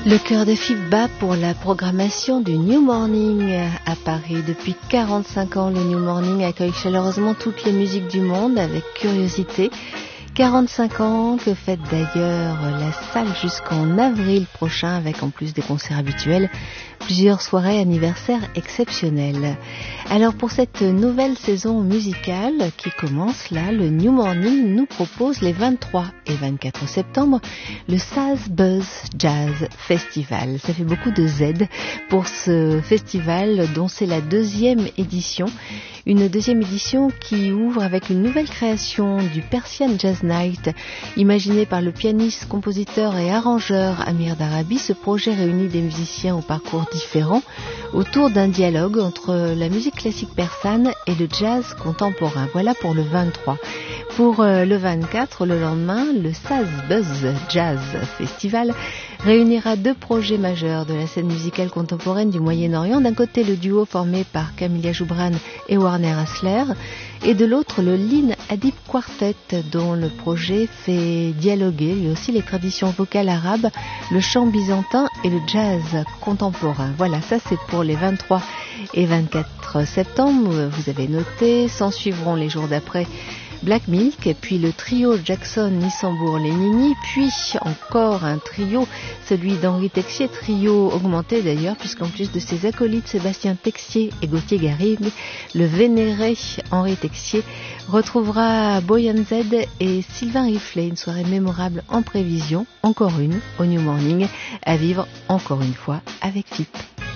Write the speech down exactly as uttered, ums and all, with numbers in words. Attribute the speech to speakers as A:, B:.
A: Le cœur de Philippe bat pour la programmation du New Morning à Paris. Depuis quarante-cinq ans, le New Morning accueille chaleureusement toutes les musiques du monde avec curiosité. quarante-cinq ans que fête d'ailleurs la salle jusqu'en avril prochain avec en plus des concerts habituels, plusieurs soirées anniversaires exceptionnelles. Alors pour cette nouvelle saison musicale qui commence là, le New Morning nous propose les vingt-trois et vingt-quatre septembre le Saz Buzz Jazz Festival. Ça fait beaucoup de Z pour ce festival dont c'est la deuxième édition. Une deuxième édition qui ouvre avec une nouvelle création du Persian Jazz Night. Imaginé par le pianiste, compositeur et arrangeur Amir Darabi, ce projet réunit des musiciens au parcours différents autour d'un dialogue entre la musique classique persane et le jazz contemporain. Voilà pour le vingt-trois. Pour le vingt-quatre, le lendemain, le Saz Buzz Jazz Festival réunira deux projets majeurs de la scène musicale contemporaine du Moyen-Orient. D'un côté, le duo formé par Camilla Joubran et Warner Asler, et de l'autre, le Lin Adib Quartet, dont le projet fait dialoguer lui aussi les traditions vocales arabes, le chant byzantin et le jazz contemporain. Voilà, ça c'est pour les vingt-trois et vingt-quatre septembre. Vous avez noté, s'en suivront les jours d'après Black Milk, et puis le trio Jackson, Nissambourg, Lénini, puis encore un trio, celui d'Henri Texier, trio augmenté d'ailleurs, puisqu'en plus de ses acolytes Sébastien Texier et Gauthier Garrigue, le vénéré Henri Texier retrouvera Boyan Z et Sylvain Riflet, une soirée mémorable en prévision, encore une, au New Morning, à vivre encore une fois avec Philippe.